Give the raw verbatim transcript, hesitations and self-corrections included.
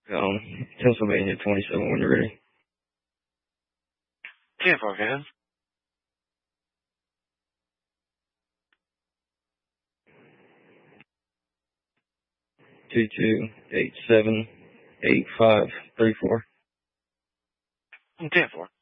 Um, Pennsylvania twenty-seven when you're ready. ten four, guys. Two two eight seven eight five three four. ten four.